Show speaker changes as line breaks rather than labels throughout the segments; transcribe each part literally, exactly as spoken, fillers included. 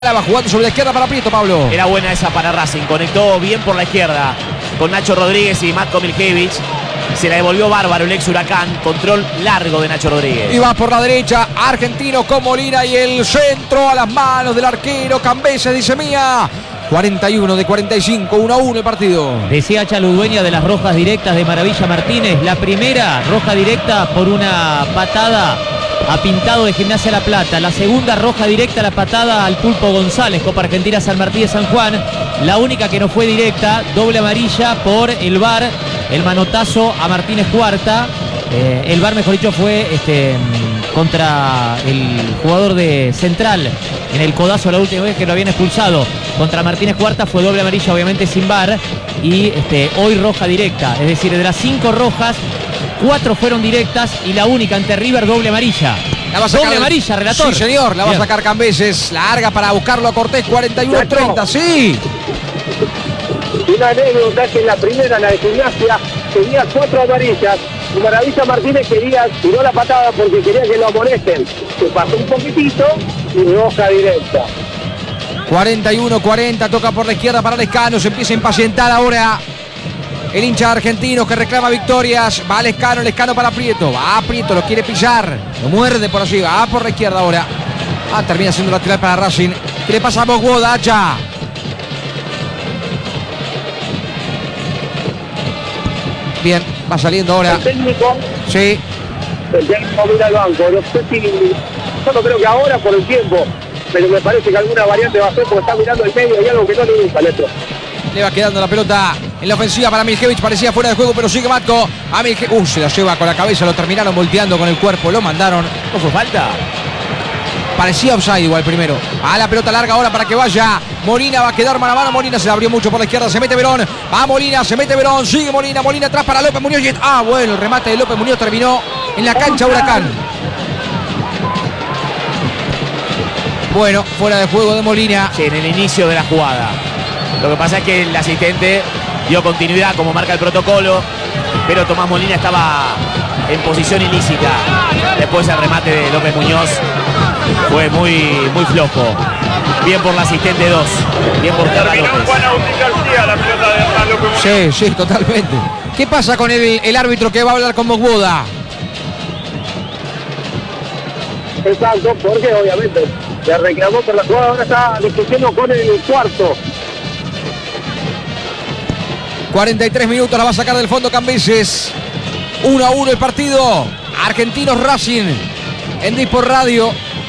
Va jugando sobre la izquierda para Prieto, Pablo.
Era buena esa para Racing. Conectó bien por la izquierda con Nacho Rodríguez y Matko Miljevic. Se la devolvió bárbaro el ex Huracán. Control largo de Nacho Rodríguez.
Y va por la derecha, Argentino con Molina y el centro a las manos del arquero Cambeses, dice Mía. cuarenta y uno de cuarenta y cinco, uno a uno el partido.
Decía Chalu, dueña de las rojas directas de Maravilla Martínez. La primera roja directa por una patada a Pintado de Gimnasia La Plata. La segunda roja directa, la patada al Pulpo González, Copa Argentina San Martín de San Juan. La única que no fue directa, doble amarilla por el V A R, el manotazo a Martínez Cuarta. Eh, el V A R, mejor dicho, fue este, contra el jugador de Central en el codazo la última vez que lo habían expulsado. Contra Martínez Cuarta fue doble amarilla, obviamente sin V A R. Y este, hoy roja directa. Es decir, de las cinco rojas, cuatro fueron directas y la única ante River, doble amarilla.
La va a sacar
doble
el...
amarilla, relator.
Sí, señor, la va
Bien.
a sacar Cambeses. Larga para buscarlo a Cortés, cuarenta y uno treinta, sí.
Una anécdota que en la primera, la de Gimnasia, tenía cuatro amarillas. Y Maravilla Martínez quería, tiró la patada porque quería que lo amonesten. Se pasó un poquitito y roja directa.
cuarenta y uno cuarenta, toca por la izquierda para Lescano, se empieza a impacientar ahora el hincha argentino que reclama victorias. Va Lescano, Lescano para Prieto, va Prieto, lo quiere pillar, lo muerde por allí, va por la izquierda ahora. Ah, termina siendo lateral para Racing. ¿Qué le pasa a Bogwoda? Ya. Bien, va saliendo ahora.
El técnico,
Sí.
el técnico mira al banco. No sé si, yo no creo que ahora por el tiempo, pero me parece que alguna variante va a hacer porque está mirando el medio y algo que no le gusta, Neto.
Le va quedando la pelota en la ofensiva para Miljevic. Parecía fuera de juego, pero sigue Matko. A Miljevic. Uh, se la lleva con la cabeza. Lo terminaron volteando con el cuerpo. Lo mandaron.
¿No fue falta?
Parecía offside igual primero. A la pelota larga ahora para que vaya. Molina va a quedar mano a mano. Molina se la abrió mucho por la izquierda. Se mete Verón. Va Molina, se mete Verón. Sigue Molina. Molina atrás para López Muñoz. Ah, bueno, el remate de López Muñoz terminó en la cancha Huracán. Bueno, fuera de juego de Molina.
Sí, en el inicio de la jugada. Lo que pasa es que el asistente dio continuidad como marca el protocolo, pero Tomás Molina estaba en posición ilícita. Después el remate de López Muñoz fue muy, muy flojo. Bien por el asistente dos. Bien por Carlos López.
Sí, sí, totalmente. ¿Qué pasa con el, el árbitro que va a hablar con Bogwoda?
Exacto, porque obviamente le reclamó por la jugada, ahora está discutiendo con el cuarto.
cuarenta y tres minutos, la va a sacar del fondo Cambeses. uno a uno el partido. Argentinos Racing en Dispor Radio.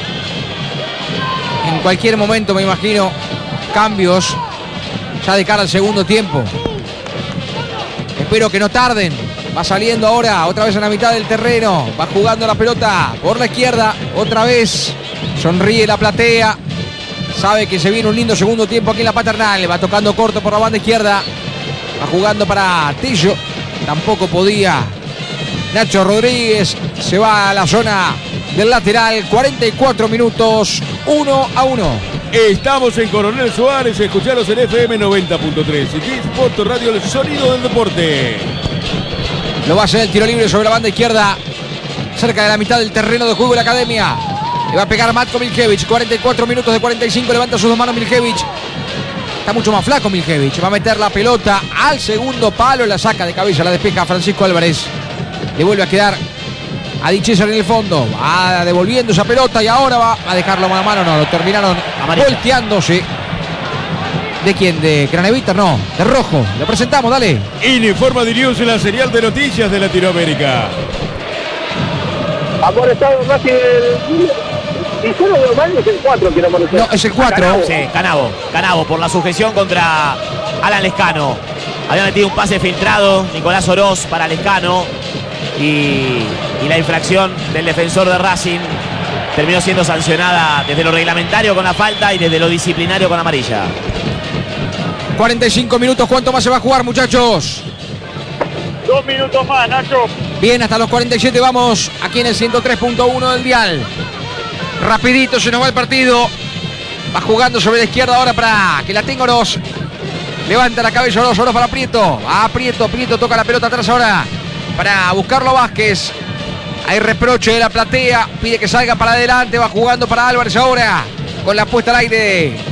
En cualquier momento, me imagino, cambios ya de cara al segundo tiempo. Espero que no tarden. Va saliendo ahora, otra vez en la mitad del terreno. Va jugando la pelota por la izquierda. Otra vez sonríe la platea. Sabe que se viene un lindo segundo tiempo aquí en la Paternal. Le va tocando corto por la banda izquierda. Va jugando para Tillo. Tampoco podía. Nacho Rodríguez se va a la zona del lateral. cuarenta y cuatro minutos. uno a uno.
Estamos en Coronel Suárez. Escucharos en F M noventa punto tres. Y Dispor Radio, el sonido del deporte.
Lo va a hacer el tiro libre sobre la banda izquierda. Cerca de la mitad del terreno de juego de la Academia. Le va a pegar Matko Miljevic. cuarenta y cuatro minutos de cuarenta y cinco. Levanta sus dos manos Miljevic. Está mucho más flaco Miljevic. Va a meter la pelota al segundo palo. La saca de cabeza. La despeja Francisco Álvarez. Le vuelve a quedar a Di César en el fondo. Va devolviendo esa pelota y ahora va a dejarlo mano a mano. No, lo terminaron
Amarilla.
volteándose. ¿De quién? ¿De Cranevita? No, de Rojo. Lo presentamos, dale.
Informa Dirius, la señal de noticias de Latinoamérica.
Amonestado Racing el... Y solo de mal es el cuatro que no amonestó.
No, es el cuatro.
Sí, Canavo. Canavo por la sujeción contra Alan Lescano. Había metido un pase filtrado Nicolás Oroz para Lescano. Y, y la infracción del defensor de Racing terminó siendo sancionada desde lo reglamentario con la falta y desde lo disciplinario con amarilla.
cuarenta y cinco minutos, ¿cuánto más se va a jugar, muchachos?
Dos minutos más, Nacho.
Bien, hasta los cuarenta y siete vamos aquí en el ciento tres punto uno del dial. Rapidito se nos va el partido. Va jugando sobre la izquierda ahora para que la tenga Oroz. Levanta la cabeza Oroz, Oroz para Prieto. Va Prieto, Prieto toca la pelota atrás ahora para buscarlo Vázquez. Hay reproche de la platea, pide que salga para adelante, va jugando para Álvarez ahora. con la puesta al aire